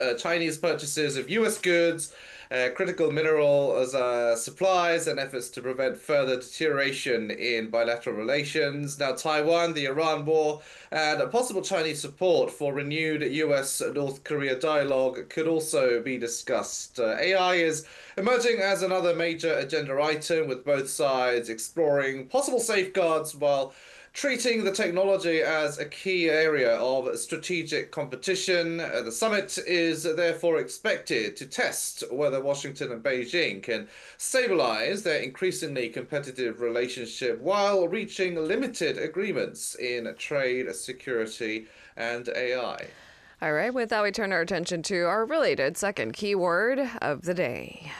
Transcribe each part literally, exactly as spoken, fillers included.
uh, Chinese purchases of U S goods, uh, critical minerals uh, supplies, and efforts to prevent further deterioration in bilateral relations. Now, Taiwan, the Iran war, and a possible Chinese support for renewed U S North Korea dialogue could also be discussed. Uh, A I is emerging as another major agenda item, with both sides exploring possible safeguards while treating the technology as a key area of strategic competition. Uh, the summit is therefore expected to test whether Washington and Beijing can stabilize their increasingly competitive relationship while reaching limited agreements in trade, security, and A I. All right, with that, we turn our attention to our related second keyword of the day.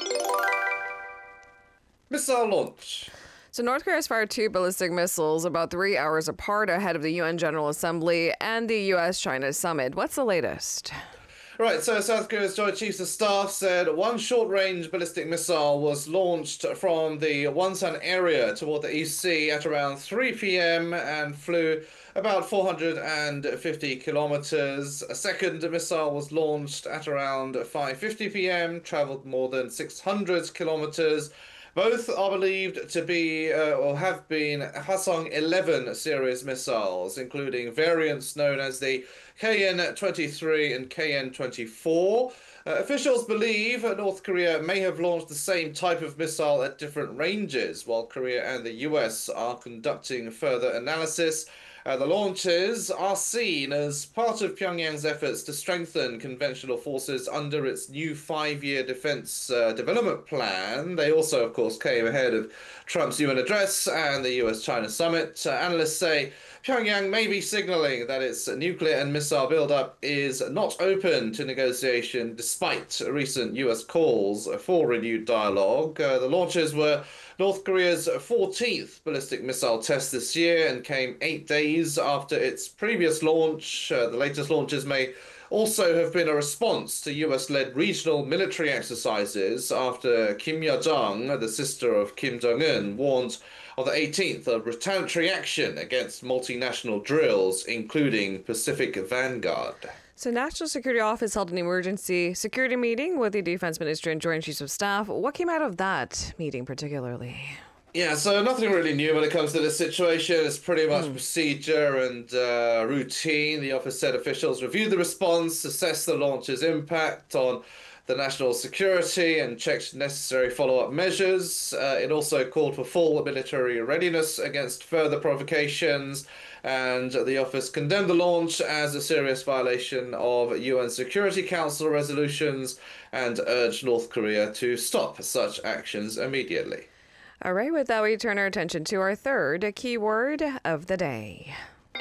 Missile launch. So North Korea has fired two ballistic missiles about three hours apart ahead of the U N General Assembly and the U S China summit. What's the latest? Right, so South Korea's Joint Chiefs of Staff said one short-range ballistic missile was launched from the Wonsan area toward the East Sea at around three p m and flew about four hundred fifty kilometers. A second missile was launched at around five fifty p m, traveled more than six hundred kilometers. Both are believed to be uh, or have been Hwasong eleven series missiles, including variants known as the K N twenty-three and K N twenty-four. Uh, officials believe North Korea may have launched the same type of missile at different ranges, while Korea and the U S are conducting further analysis. Uh, the launches are seen as part of Pyongyang's efforts to strengthen conventional forces under its new five-year defense uh, development plan. They also, of course, came ahead of Trump's U N address and the U S China summit. Uh, analysts say Pyongyang may be signaling that its nuclear and missile buildup is not open to negotiation despite recent U S calls for renewed dialogue. Uh, the launches were North Korea's fourteenth ballistic missile test this year and came eight days after its previous launch. Uh, the latest launches may also have been a response to U S-led regional military exercises after Kim Yo-jong, the sister of Kim Jong-un, warned on the eighteenth of retaliatory action against multinational drills, including Pacific Vanguard. So National Security Office held an emergency security meeting with the Defense Ministry and Joint Chiefs of Staff. What came out of that meeting particularly? Yeah, so nothing really new when it comes to this situation. It's pretty much Mm. procedure and uh, routine. The office said officials reviewed the response, assessed the launch's impact on the national security, and checked necessary follow-up measures. Uh, it also called for full military readiness against further provocations, and the office condemned the launch as a serious violation of U N Security Council resolutions and urged North Korea to stop such actions immediately. All right, with that, we turn our attention to our third keyword of the day.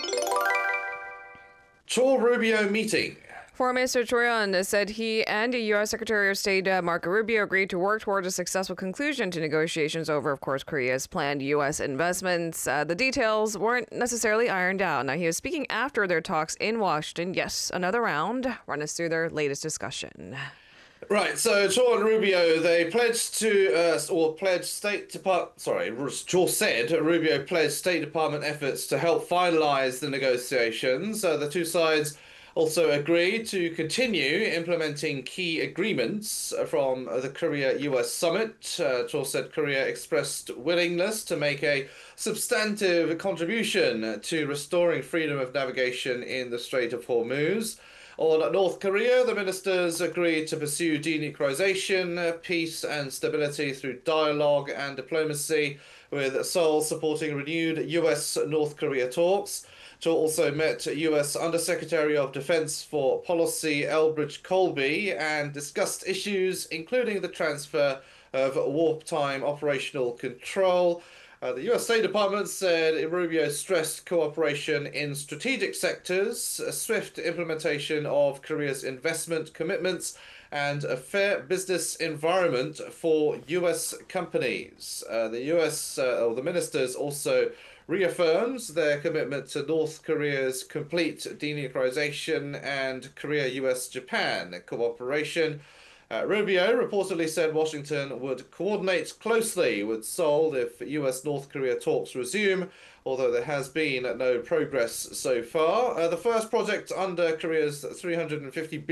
Cho Rubio meeting. Foreign Minister Choi Yun said he and U S Secretary of State uh, Marco Rubio agreed to work toward a successful conclusion to negotiations over, of course, Korea's planned U S investments. Uh, the details weren't necessarily ironed out. Now, he was speaking after their talks in Washington. Yes, another round. Run us through their latest discussion. Right, so Cho and Rubio, they pledged to, uh, or pledged State Department, sorry, Cho said Rubio pledged State Department efforts to help finalize the negotiations. Uh, the two sides also agreed to continue implementing key agreements from the Korea-U S summit. Uh, Cho said Korea expressed willingness to make a substantive contribution to restoring freedom of navigation in the Strait of Hormuz. On North Korea, the ministers agreed to pursue denuclearization, peace and stability through dialogue and diplomacy, with Seoul supporting renewed U S-North Korea talks. Cho also met U S Undersecretary of Defense for Policy Elbridge Colby and discussed issues including the transfer of wartime operational control. Uh, the U S State Department said Rubio stressed cooperation in strategic sectors, a swift implementation of Korea's investment commitments, and a fair business environment for U S companies. Uh, the U S, uh, or the ministers also reaffirms their commitment to North Korea's complete denuclearization and Korea-U S-Japan cooperation. Uh, Rubio reportedly said Washington would coordinate closely with Seoul if U S-North Korea talks resume, although there has been no progress so far. Uh, the first project under Korea's three hundred fifty